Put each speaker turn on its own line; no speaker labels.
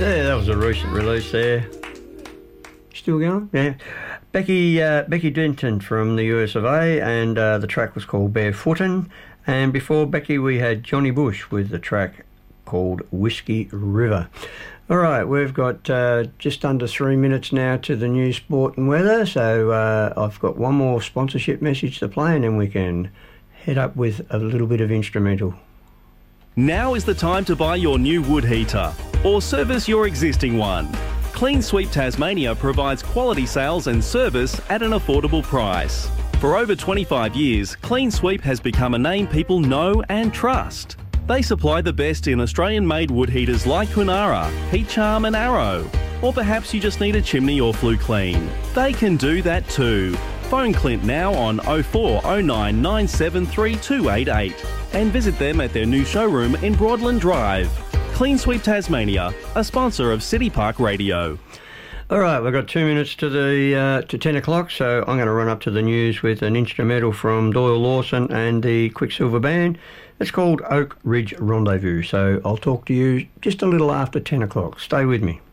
Yeah, that was a recent release there. Still going? Yeah. Becky Denton from the US of A, and the track was called Barefootin'. And before Becky, we had Johnny Bush with the track called Whiskey River. All right, we've got just under 3 minutes now to the news, sport and weather. So I've got one more sponsorship message to play, and then we can head up with a little bit of instrumental.
Now is the time to buy your new wood heater or service your existing one. Clean Sweep Tasmania provides quality sales and service at an affordable price. For over 25 years, Clean Sweep has become a name people know and trust. They supply the best in Australian-made wood heaters like Kunara, Heat Charm and Arrow. Or perhaps you just need a chimney or flue clean. They can do that too. Phone Clint now on 0409 973 288 and visit them at their new showroom in Broadland Drive. Clean Sweep Tasmania, a sponsor of City Park Radio.
All right, we've got 2 minutes to 10 o'clock, so I'm going to run up to the news with an instrumental from Doyle Lawson and the Quicksilver Band. It's called Oak Ridge Rendezvous, so I'll talk to you just a little after 10 o'clock. Stay with me.